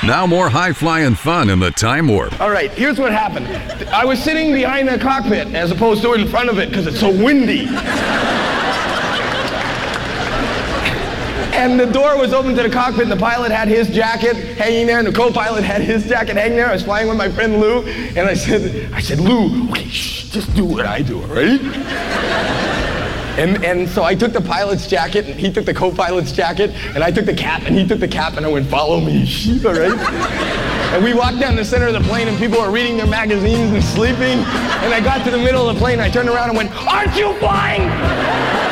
Now more high-flying fun in the Time Warp. All right, here's what happened. I was sitting behind the cockpit as opposed to in front of it because it's so windy. And the door was open to the cockpit, and the pilot had his jacket hanging there, and the co-pilot had his jacket hanging there. I was flying with my friend Lou, and I said, Lou, okay, shh, just do what I do, all right? And so I took the pilot's jacket, and he took the co-pilot's jacket, and I took the cap, and he took the cap, and I went, follow me, all right? And we walked down the center of the plane, and people were reading their magazines and sleeping, and I got to the middle of the plane, and I turned around and went, aren't you flying?